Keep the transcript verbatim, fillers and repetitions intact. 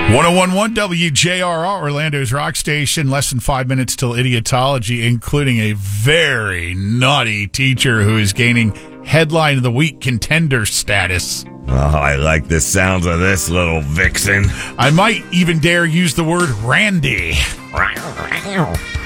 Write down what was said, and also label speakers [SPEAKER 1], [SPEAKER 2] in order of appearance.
[SPEAKER 1] ten eleven W J R R, Orlando's rock station. Less than five minutes till idiotology, including a very naughty teacher who is gaining headline of the week contender status.
[SPEAKER 2] Oh, I like the sounds of this little vixen.
[SPEAKER 1] I might even dare use the word Randy.